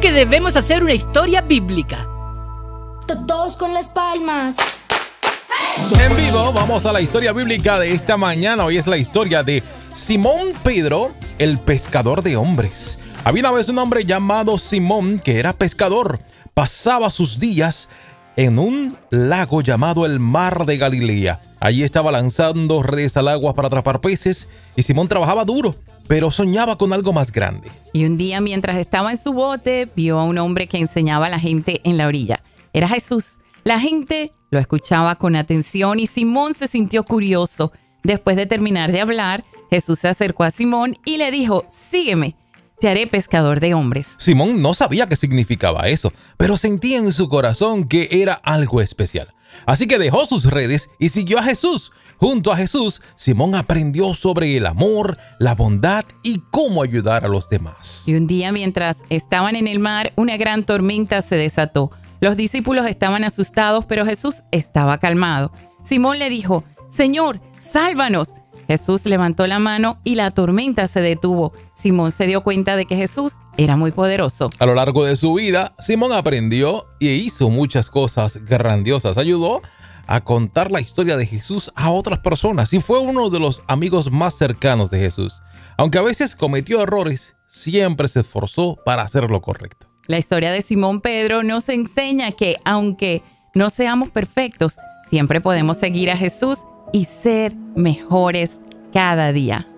que debemos hacer una historia bíblica. Todos con las palmas. En vivo, vamos a la historia bíblica de esta mañana. Hoy es la historia de Simón Pedro, el pescador de hombres. Había una vez un hombre llamado Simón que era pescador. Pasaba sus días en un lago llamado el Mar de Galilea. Allí estaba lanzando redes al agua para atrapar peces y Simón trabajaba duro, pero soñaba con algo más grande. Y un día, mientras estaba en su bote, vio a un hombre que enseñaba a la gente en la orilla. Era Jesús. La gente lo escuchaba con atención y Simón se sintió curioso. Después de terminar de hablar, Jesús se acercó a Simón y le dijo: sígueme, te haré pescador de hombres. Simón no sabía qué significaba eso, pero sentía en su corazón que era algo especial. Así que dejó sus redes y siguió a Jesús. Junto a Jesús, Simón aprendió sobre el amor, la bondad y cómo ayudar a los demás. Y un día, mientras estaban en el mar, una gran tormenta se desató. Los discípulos estaban asustados, pero Jesús estaba calmado. Simón le dijo: Señor, sálvanos. Jesús levantó la mano y la tormenta se detuvo. Simón se dio cuenta de que Jesús era muy poderoso. A lo largo de su vida, Simón aprendió y hizo muchas cosas grandiosas. Ayudó a contar la historia de Jesús a otras personas y fue uno de los amigos más cercanos de Jesús. Aunque a veces cometió errores, siempre se esforzó para hacer lo correcto. La historia de Simón Pedro nos enseña que, aunque no seamos perfectos, siempre podemos seguir a Jesús y ser mejores cada día.